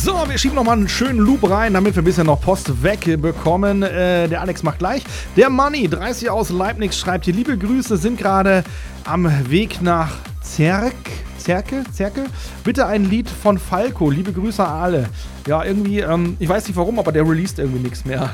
So, wir schieben nochmal einen schönen Loop rein, damit wir ein bisschen noch Post wegbekommen. Der Alex macht gleich. Der Money, 30 aus Leibniz, schreibt hier: Liebe Grüße, sind gerade am Weg nach Zerke? Bitte ein Lied von Falco. Liebe Grüße an alle. Ja, irgendwie, ich weiß nicht warum, aber der released irgendwie nichts mehr.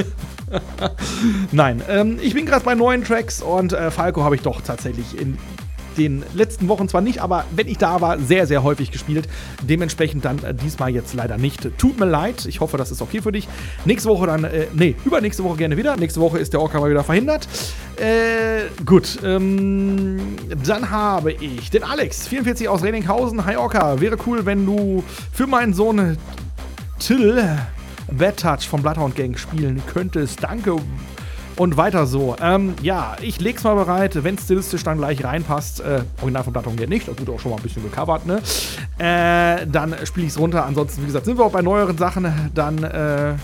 Nein, ich bin gerade bei neuen Tracks und Falco habe ich doch tatsächlich in den letzten Wochen zwar nicht, aber wenn ich da war, sehr, sehr häufig gespielt. Dementsprechend dann diesmal jetzt leider nicht. Tut mir leid, ich hoffe, das ist okay für dich. Nächste Woche dann, übernächste Woche gerne wieder. Nächste Woche ist der Orca mal wieder verhindert. Gut, dann habe ich den Alex, 44 aus Reninghausen. Hi Orca, wäre cool, wenn du für meinen Sohn Till Bad Touch vom Bloodhound Gang spielen könntest. Danke. Und weiter so. Ja, ich leg's mal bereit, wenn es stilistisch dann gleich reinpasst. Original von Bloodhound Gang nicht, das wurde auch schon mal ein bisschen gecovert, ne? Dann spiele ich's runter. Ansonsten, wie gesagt, sind wir auch bei neueren Sachen. Dann, habe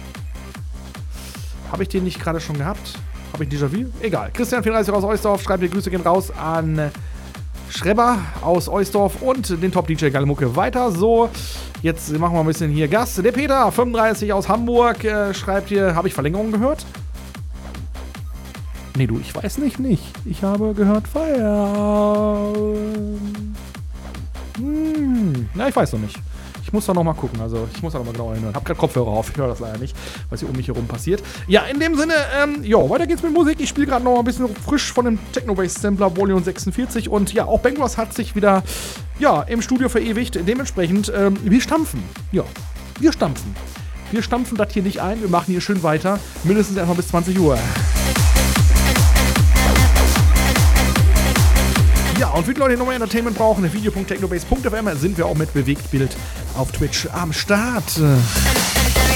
ich den nicht gerade schon gehabt? Habe ich Déjà-vu? Egal. Christian 34 aus Oisdorf schreibt: Die Grüße gehen raus an Schrebber aus Oisdorf und den Top-DJ Galmucke. Weiter so. Jetzt machen wir ein bisschen hier Gas. Der Peter 35 aus Hamburg schreibt hier: Habe ich Verlängerung gehört? Nee, du, ich weiß nicht. Ich habe gehört Feierabend. Na, ich weiß noch nicht. Ich muss da noch mal gucken, also ich muss da noch mal genauer hinhören. Hab grad Kopfhörer auf, ich höre das leider nicht, was hier um mich herum passiert. Ja, in dem Sinne, weiter geht's mit Musik. Ich spiele gerade noch mal ein bisschen frisch von dem Techno-Bass-Sampler Volume 46 und ja, auch Bangros hat sich wieder, im Studio verewigt. Dementsprechend, wir stampfen. Ja, wir stampfen. Wir stampfen das hier nicht ein, wir machen hier schön weiter. Mindestens erstmal bis 20 Uhr. Ja, und für die Leute, die noch mehr Entertainment brauchen, video.technobase.fm sind wir auch mit Bewegtbild auf Twitch am Start.